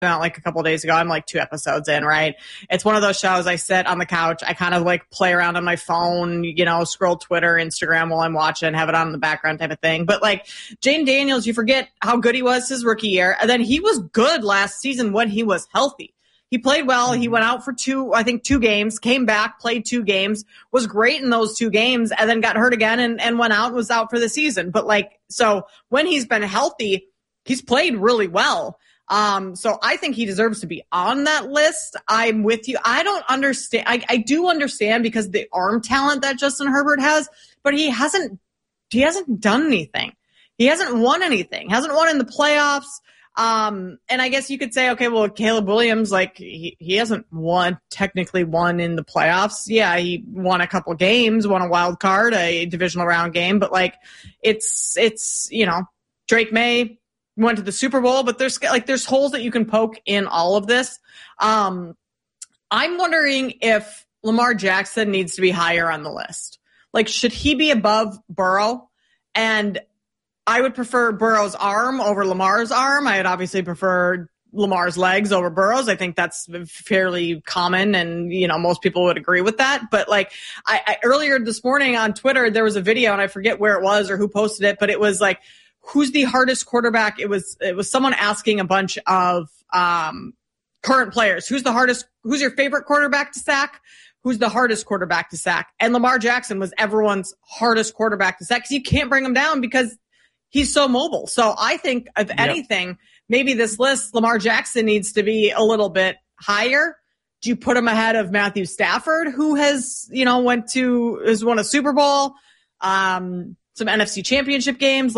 out like a couple of days ago. I'm like 2 episodes in, right? It's one of those shows I sit on the couch. I kind of like play around on my phone, scroll Twitter, Instagram while I'm watching, have it on in the background type of thing. But like Jayden Daniels, you forget how good he was his rookie year. And then he was good last season when he was healthy. He played well. He went out for 2 games, came back, played 2 games, was great in those 2 games, and then got hurt again and went out and was out for the season. But so when he's been healthy, he's played really well. So I think he deserves to be on that list. I'm with you. I don't understand. I do understand because the arm talent that Justin Herbert has, but he hasn't done anything. He hasn't won anything. Hasn't won in the playoffs. And I guess you could say, okay, well, Caleb Williams, he hasn't technically won in the playoffs. Yeah, he won a couple games, won a wild card, a divisional round game, but it's Drake May went to the Super Bowl, but there's holes that you can poke in all of this. I'm wondering if Lamar Jackson needs to be higher on the list. Should he be above Burrow? And I would prefer Burrow's arm over Lamar's arm. I would obviously prefer Lamar's legs over Burrow's. I think that's fairly common, and most people would agree with that. But I earlier this morning on Twitter, there was a video, and I forget where it was or who posted it, but it was who's the hardest quarterback? It was someone asking a bunch of current players. Who's your favorite quarterback to sack? Who's the hardest quarterback to sack? And Lamar Jackson was everyone's hardest quarterback to sack because you can't bring him down because he's so mobile. So I think, if anything, maybe this list, Lamar Jackson needs to be a little bit higher. Do you put him ahead of Matthew Stafford, who has won a Super Bowl, some NFC championship games?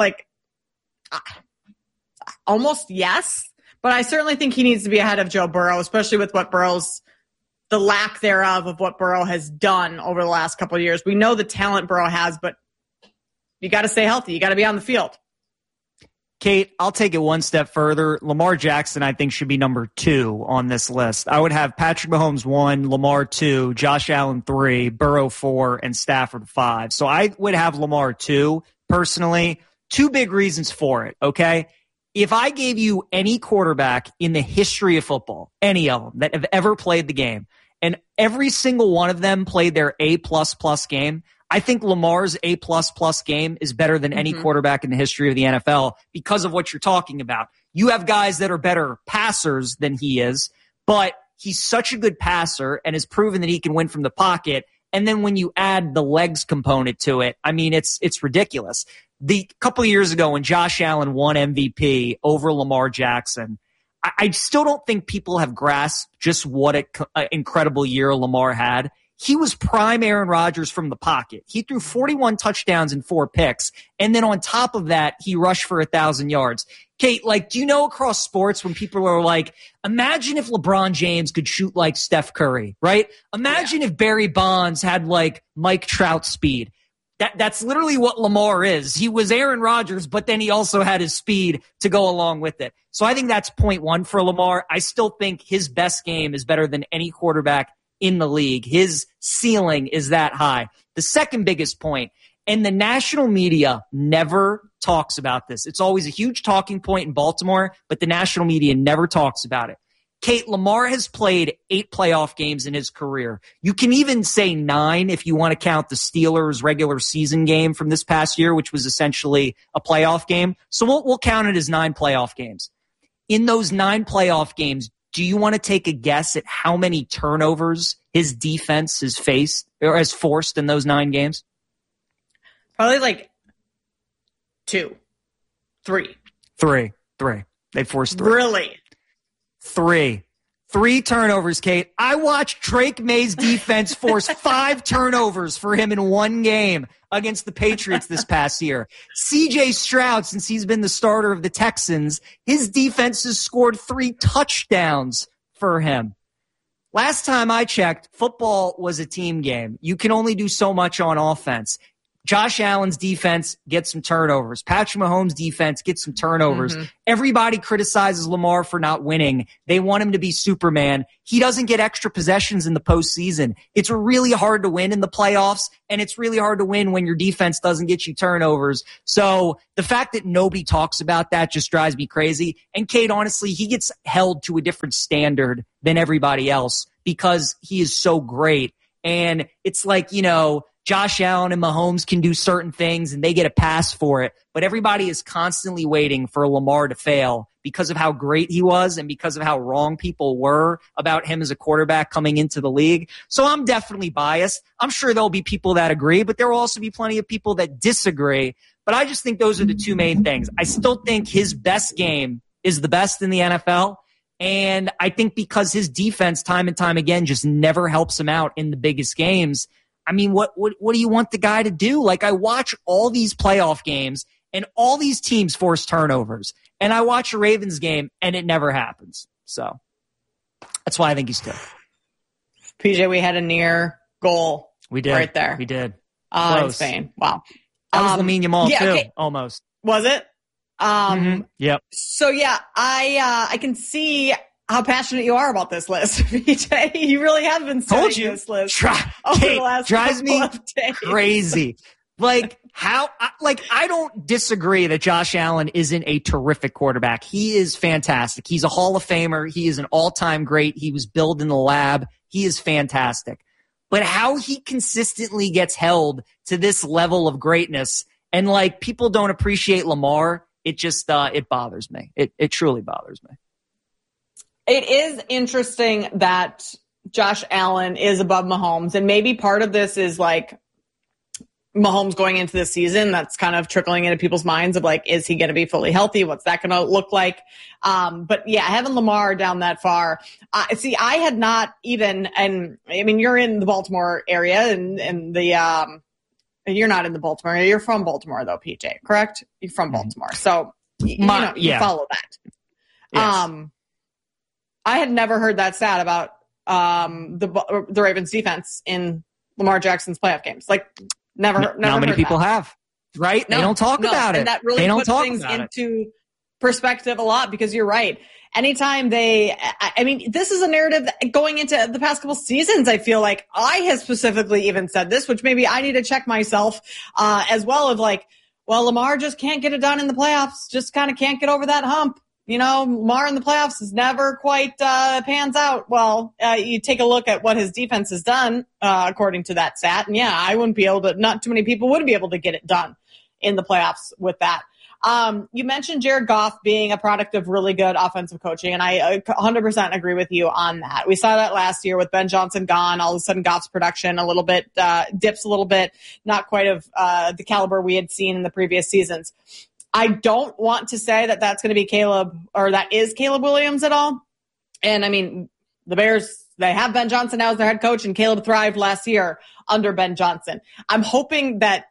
Almost yes, but I certainly think he needs to be ahead of Joe Burrow, especially with the lack thereof of what Burrow has done over the last couple of years. We know the talent Burrow has, but you got to stay healthy. You got to be on the field. Kate, I'll take it one step further. Lamar Jackson, I think, should be number 2 on this list. I would have Patrick Mahomes 1, Lamar 2, Josh Allen 3, Burrow 4, and Stafford 5. So I would have Lamar 2, personally. 2 big reasons for it, okay? If I gave you any quarterback in the history of football, any of them that have ever played the game, and every single one of them played their A++ game, I think Lamar's A++ game is better than any quarterback in the history of the NFL because of what you're talking about. You have guys that are better passers than he is, but he's such a good passer and has proven that he can win from the pocket. And then when you add the legs component to it, I mean, it's ridiculous. The couple of years ago when Josh Allen won MVP over Lamar Jackson, I still don't think people have grasped just what an incredible year Lamar had. He was prime Aaron Rodgers from the pocket. He threw 41 touchdowns and 4 picks. And then on top of that, he rushed for 1,000 yards. Kate, do you know across sports when people are like, imagine if LeBron James could shoot like Steph Curry, right? Imagine if Barry Bonds had Mike Trout speed. That's literally what Lamar is. He was Aaron Rodgers, but then he also had his speed to go along with it. So I think that's point 1 for Lamar. I still think his best game is better than any quarterback in the league. His ceiling is that high. The second biggest point, and the national media never talks about this. It's always a huge talking point in Baltimore, but the national media never talks about it. Kate, Lamar has played 8 playoff games in his career. You can even say 9 if you want to count the Steelers' regular season game from this past year, which was essentially a playoff game. So we'll count it as 9 playoff games. In those 9 playoff games, do you want to take a guess at how many turnovers his defense has faced or has forced in those 9 games? Probably 2, 3. 3. They forced 3. Really? 3 turnovers, Kate. I watched Drake May's defense force 5 turnovers for him in 1 game against the Patriots this past year. CJ Stroud, since he's been the starter of the Texans, his defense has scored 3 touchdowns for him. Last time I checked, football was a team game. You can only do so much on offense. Josh Allen's defense gets some turnovers. Patrick Mahomes' defense gets some turnovers. Mm-hmm. Everybody criticizes Lamar for not winning. They want him to be Superman. He doesn't get extra possessions in the postseason. It's really hard to win in the playoffs, and it's really hard to win when your defense doesn't get you turnovers. So the fact that nobody talks about that just drives me crazy. And Kate, honestly, he gets held to a different standard than everybody else because he is so great. And it's like, you know, Josh Allen and Mahomes can do certain things and they get a pass for it, but everybody is constantly waiting for Lamar to fail because of how great he was and because of how wrong people were about him as a quarterback coming into the league. So I'm definitely biased. I'm sure there'll be people that agree, but there will also be plenty of people that disagree. But I just think those are the two main things. I still think his best game is the best in the NFL. And I think because his defense time and time again just never helps him out in the biggest games. I mean, what do you want the guy to do? Like, I watch all these playoff games and all these teams force turnovers. And I watch a Ravens game and it never happens. So that's why I think he's good. PJ, we had a near goal. We did. Right there. We did. In Spain. Wow. That was Lamine Yamal too, okay. Almost. Was it? Yep. So yeah, I can see how passionate you are about this list, PJ. You really have been studying this list over the last drives me days. Crazy. Like I don't disagree that Josh Allen isn't a terrific quarterback. He is fantastic. He's a Hall of Famer. He is an all-time great. He was built in the lab. He is fantastic. But how he consistently gets held to this level of greatness and like people don't appreciate Lamar, it just it bothers me. It truly bothers me. It is interesting that Josh Allen is above Mahomes, and maybe part of this is like Mahomes going into this season. That's kind of trickling into people's minds of like, is he going to be fully healthy? What's that going to look like? But yeah, having Lamar down that far, see, I had not even, and I mean, you're in the Baltimore area and the, you're not in the Baltimore area. You're from Baltimore though, PJ, correct? You're from Baltimore. So, you follow that. Yes. I had never heard that stat about the Ravens defense in Lamar Jackson's playoff games. Like, never. Not many people have, right? No, they don't talk about it. And that really puts things into perspective a lot because you're right. Anytime I mean, this is a narrative that going into the past couple seasons, I feel like I have specifically even said this, which maybe I need to check myself as well of like, well, Lamar just can't get it done in the playoffs, just kind of can't get over that hump. You know, Lamar in the playoffs is never quite pans out. Well, you take a look at what his defense has done, according to that stat. And yeah, I wouldn't be able to, not too many people would be able to get it done in the playoffs with that. You mentioned Jared Goff being a product of really good offensive coaching, and I 100% agree with you on that. We saw that last year with Ben Johnson gone. All of a sudden, Goff's production a little bit dips a little bit, not quite of the caliber we had seen in the previous seasons. I don't want to say that that's going to be Caleb or that is Caleb Williams at all. And I mean, the Bears, they have Ben Johnson now as their head coach, and Caleb thrived last year under Ben Johnson. I'm hoping that,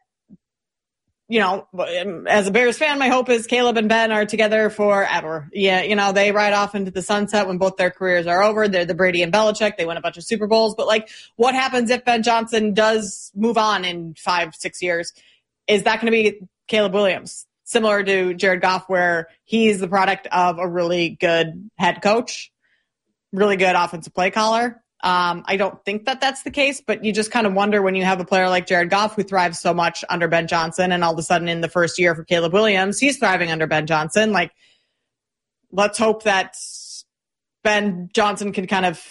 you know, as a Bears fan, my hope is Caleb and Ben are together forever. Yeah, you know, they ride off into the sunset when both their careers are over. They're the Brady and Belichick. They win a bunch of Super Bowls. But like, what happens if Ben Johnson does move on in 5-6 years? Is that going to be Caleb Williams? Similar to Jared Goff, where he's the product of a really good head coach, really good offensive play caller. I don't think that that's the case, but you just kind of wonder when you have a player like Jared Goff who thrives so much under Ben Johnson, and all of a sudden in the first year for Caleb Williams, he's thriving under Ben Johnson. Like, let's hope that Ben Johnson can kind of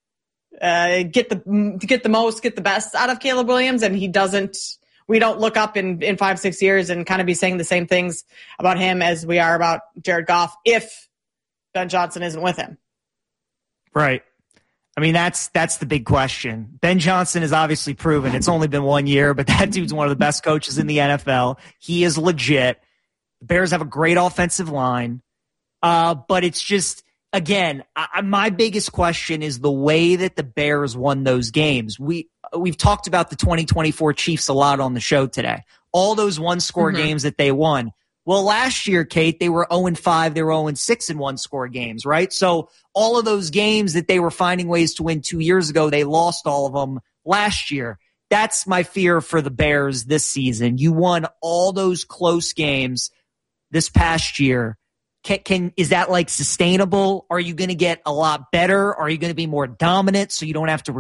get the best out of Caleb Williams, and he doesn't. We don't look up in 5-6 years and kind of be saying the same things about him as we are about Jared Goff if Ben Johnson isn't with him. Right. I mean, that's the big question. Ben Johnson is obviously proven. It's only been 1 year, but that dude's one of the best coaches in the NFL. He is legit. The Bears have a great offensive line. But it's just, again, my biggest question is the way that the Bears won those games. We've talked about the 2024 Chiefs a lot on the show today. All those one-score games that they won. Well, last year, Kate, they were 0-5. They were 0-6 in one-score games, right? So all of those games that they were finding ways to win 2 years ago, they lost all of them last year. that's my fear for the Bears this season. You won all those close games this past year. Is that like sustainable? Are you going to get a lot better? Are you going to be more dominant so you don't have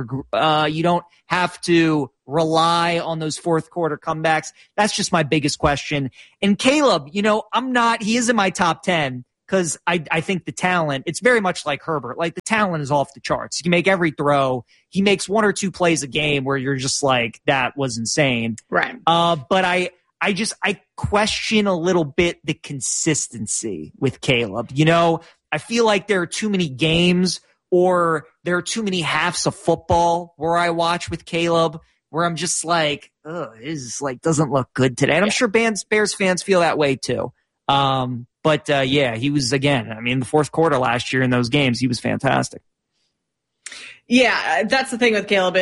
to rely on those fourth quarter comebacks? That's just my biggest question. And Caleb, he is in my top 10 because I think the talent, it's very much like Herbert. Like the talent is off the charts. He can make every throw. He makes 1 or 2 plays a game where you're just like, that was insane. Right. But I question a little bit the consistency with Caleb. I feel like there are too many games or there are too many halves of football where I watch with Caleb where I'm just like, this doesn't look good today. And I'm sure Bears fans feel that way too. But he was, again, the fourth quarter last year in those games, he was fantastic. Yeah, that's the thing with Caleb.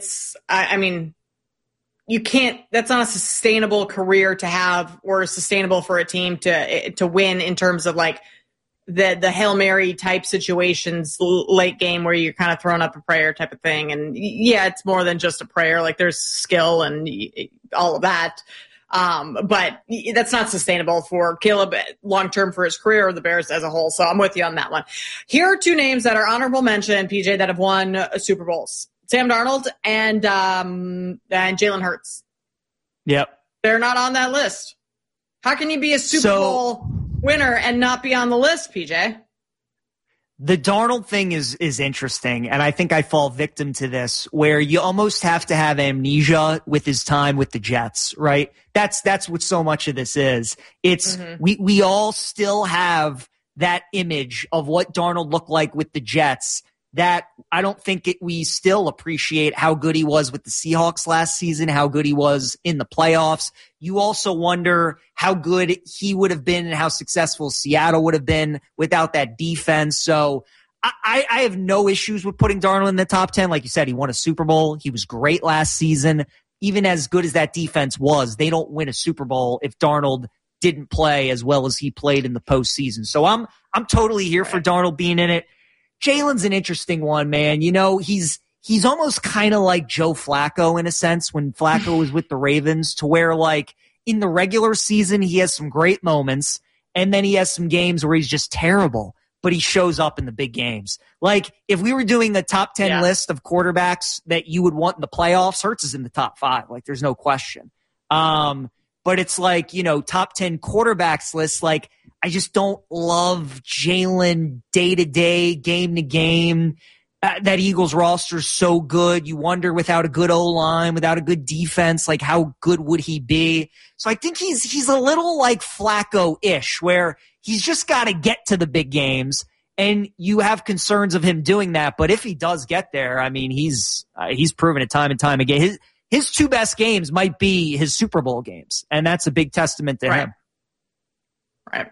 You can't, that's not a sustainable career to have or sustainable for a team to win in terms of like the Hail Mary type situations late game where you're kind of throwing up a prayer type of thing. And yeah, it's more than just a prayer. Like there's skill and all of that. But that's not sustainable for Caleb long-term for his career or the Bears as a whole. So I'm with you on that one. Here are 2 names that are honorable mention, PJ, that have won Super Bowls. Sam Darnold and Jalen Hurts. Yep. They're not on that list. How can you be a Super Bowl winner and not be on the list, PJ? The Darnold thing is interesting, and I think I fall victim to this, where you almost have to have amnesia with his time with the Jets, right? That's what so much of this is. It's we all still have that image of what Darnold looked like with the Jets, that I don't think we still appreciate how good he was with the Seahawks last season, how good he was in the playoffs. You also wonder how good he would have been and how successful Seattle would have been without that defense. So I have no issues with putting Darnold in the top 10. Like you said, he won a Super Bowl. He was great last season. Even as good as that defense was, they don't win a Super Bowl if Darnold didn't play as well as he played in the postseason. So I'm totally here for Darnold being in it. Jalen's an interesting one, man. He's almost kind of like Joe Flacco in a sense when Flacco was with the Ravens, to where like in the regular season, he has some great moments and then he has some games where he's just terrible, but he shows up in the big games. Like if we were doing the top 10 list of quarterbacks that you would want in the playoffs, Hurts is in the top 5. Like there's no question. But it's like, top 10 quarterbacks list, like I just don't love Jalen day-to-day, game-to-game. That Eagles roster is so good. You wonder without a good O-line, without a good defense, like how good would he be? So I think he's a little like Flacco-ish, where he's just got to get to the big games, and you have concerns of him doing that. But if he does get there, he's proven it time and time again. His 2 best games might be his Super Bowl games, and that's a big testament to him. Right.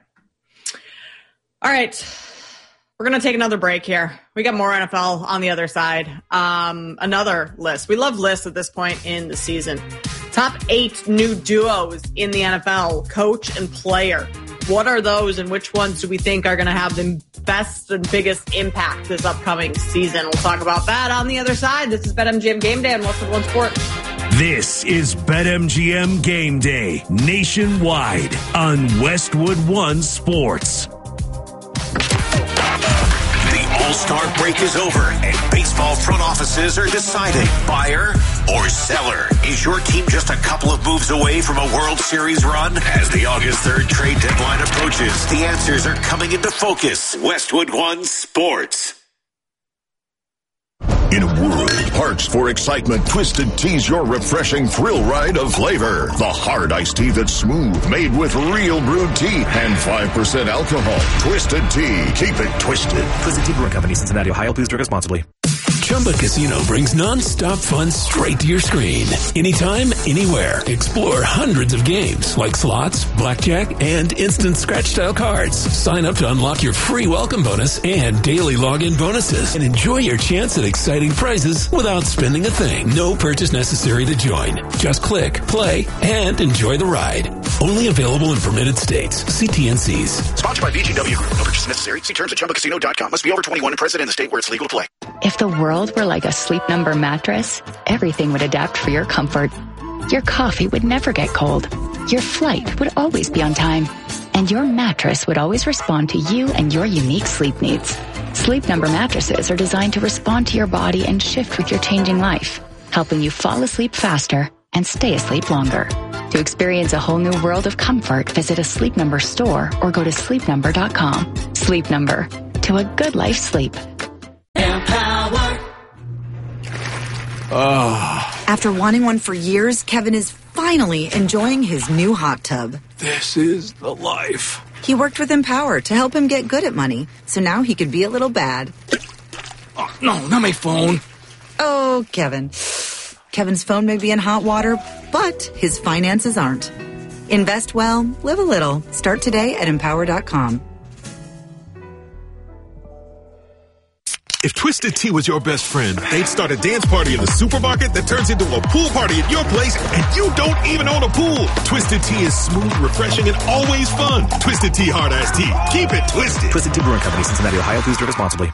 All right. We're going to take another break here. We got more NFL on the other side. Another list. We love lists at this point in the season. Top 8 new duos in the NFL, coach and player. What are those and which ones do we think are going to have the best and biggest impact this upcoming season? We'll talk about that on the other side. This is BetMGM Game Day on Westwood One Sports. This is BetMGM Game Day nationwide on Westwood One Sports. All-Star break is over, and baseball front offices are deciding buyer or seller. Is your team just a couple of moves away from a World Series run? As the August 3rd trade deadline approaches, the answers are coming into focus. Westwood One Sports. In a world parched for excitement, Twisted Tea's your refreshing thrill ride of flavor. The hard iced tea that's smooth, made with real brewed tea and 5% alcohol. Twisted Tea. Keep it twisted. Twisted Tea Brewing Company, Cincinnati, Ohio. Please drink responsibly. Chumba Casino brings non-stop fun straight to your screen. Anytime, anywhere. Explore hundreds of games like slots, blackjack, and instant scratch-style cards. Sign up to unlock your free welcome bonus and daily login bonuses. And enjoy your chance at exciting prizes without spending a thing. No purchase necessary to join. Just click, play, and enjoy the ride. Only available in permitted states. See TNCs. Sponsored by VGW Group. No purchase necessary. See terms at ChumbaCasino.com. Must be over 21 and present in the state where it's legal to play. If the world were like a Sleep Number mattress, everything would adapt for your comfort. Your coffee would never get cold. Your flight would always be on time. And your mattress would always respond to you and your unique sleep needs. Sleep Number mattresses are designed to respond to your body and shift with your changing life, helping you fall asleep faster and stay asleep longer. To experience a whole new world of comfort, visit a Sleep Number store or go to sleepnumber.com. Sleep Number. To a good life sleep. Empower. After wanting one for years, Kevin is finally enjoying his new hot tub. This is the life. He worked with Empower to help him get good at money, so now he could be a little bad. Oh, no, not my phone. Oh, Kevin. Kevin's phone may be in hot water, but his finances aren't. Invest well, live a little. Start today at Empower.com. If Twisted Tea was your best friend, they'd start a dance party in the supermarket that turns into a pool party at your place, and you don't even own a pool. Twisted Tea is smooth, refreshing, and always fun. Twisted Tea Hard Iced Tea. Keep it twisted. Twisted Tea Brewing Company, Cincinnati, Ohio. Please drink responsibly.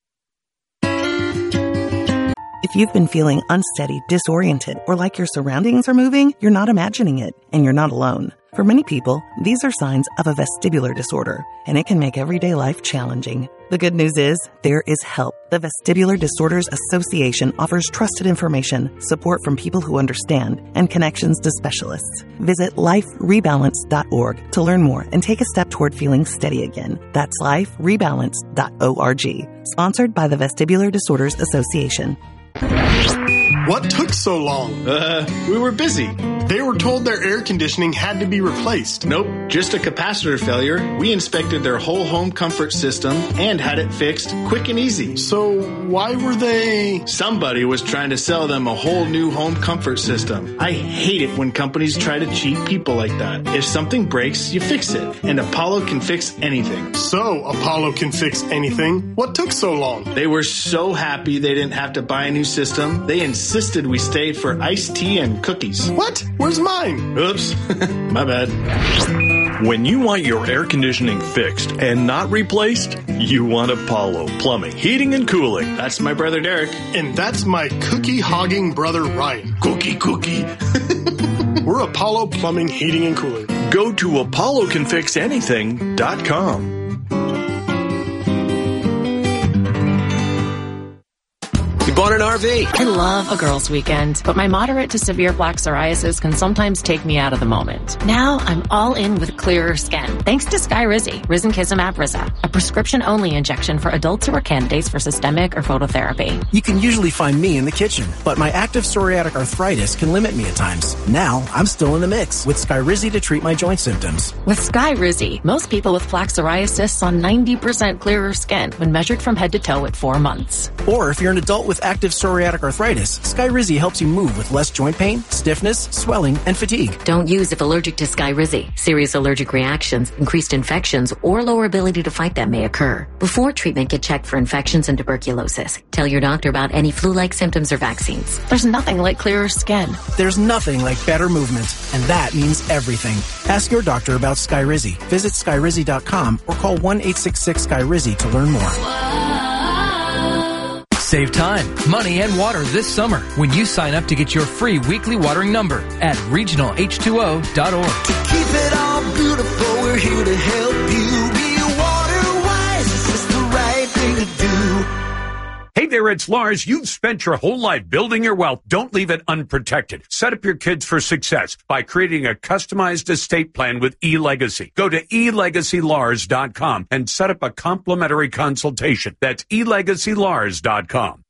If you've been feeling unsteady, disoriented, or like your surroundings are moving, you're not imagining it, and you're not alone. For many people, these are signs of a vestibular disorder, and it can make everyday life challenging. The good news is, there is help. The Vestibular Disorders Association offers trusted information, support from people who understand, and connections to specialists. Visit liferebalance.org to learn more and take a step toward feeling steady again. That's liferebalance.org. Sponsored by the Vestibular Disorders Association. What took so long? We were busy. They were told their air conditioning had to be replaced. Nope, just a capacitor failure. We inspected their whole home comfort system and had it fixed quick and easy. So why were they... Somebody was trying to sell them a whole new home comfort system. I hate it when companies try to cheat people like that. If something breaks, you fix it. And Apollo can fix anything. So Apollo can fix anything? What took so long? They were so happy they didn't have to buy a new system. They insisted we stayed for iced tea and cookies. What? Where's mine? Oops. My bad. When you want your air conditioning fixed and not replaced, you want Apollo Plumbing, Heating, and Cooling. That's my brother Derek. And that's my cookie-hogging brother Ryan. Cookie. We're Apollo Plumbing, Heating, and Cooling. Go to ApolloCanFixAnything.com. Bought an RV. I love a girls' weekend, but my moderate to severe plaque psoriasis can sometimes take me out of the moment. Now I'm all in with clearer skin, thanks to Skyrizi, Risankizumab Riza, a prescription-only injection for adults who are candidates for systemic or phototherapy. You can usually find me in the kitchen, but my active psoriatic arthritis can limit me at times. Now I'm still in the mix with Skyrizi to treat my joint symptoms. With Skyrizi, most people with plaque psoriasis saw 90% clearer skin when measured from head to toe at 4 months. Or if you're an adult with active psoriatic arthritis, Skyrizi helps you move with less joint pain, stiffness, swelling, and fatigue. Don't use if allergic to Skyrizi. Serious allergic reactions, increased infections, or lower ability to fight them may occur. Before treatment, get checked for infections and tuberculosis. Tell your doctor about any flu-like symptoms or vaccines. There's nothing like clearer skin. There's nothing like better movement, and that means everything. Ask your doctor about Skyrizi. Visit Skyrizi.com or call 1-866-SKYRIZI to learn more. Save time, money, and water this summer when you sign up to get your free weekly watering number at regionalh2o.org. To keep it all beautiful, we're here to help you be water wise. It's just the right thing to do. Hey there, it's Lars. You've spent your whole life building your wealth. Don't leave it unprotected. Set up your kids for success by creating a customized estate plan with eLegacy. Go to elegacylars.com and set up a complimentary consultation. That's elegacylars.com.